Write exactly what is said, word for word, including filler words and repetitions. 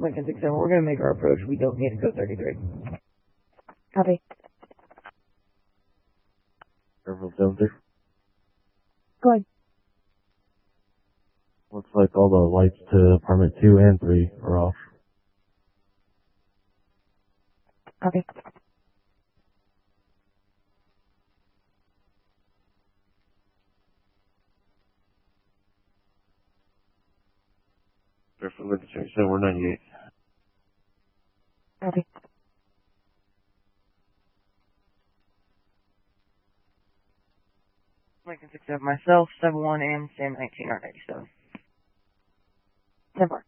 Lincoln six seven, we're going to make our approach. We don't need to go thirty-three. Copy. Airfield seven three. Go ahead. Looks like all the lights to apartment two and three are off. Copy. Airfield Lincoln six seven, we're ninety-eight. Copy. Lincoln six seven, myself, seven one and Sam nineteen R ninety-seven. ten four.